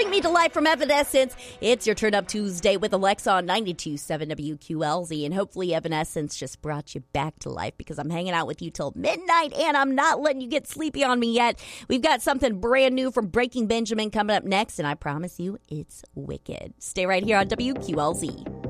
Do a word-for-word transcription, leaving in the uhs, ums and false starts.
Bring Me to Life from Evanescence. It's your Turn Up Tuesday with Alexa on ninety-two point seven W Q L Z. And hopefully Evanescence just brought you back to life because I'm hanging out with you till midnight and I'm not letting you get sleepy on me yet. We've got something brand new from Breaking Benjamin coming up next, and I promise you it's wicked. Stay right here on W Q L Z.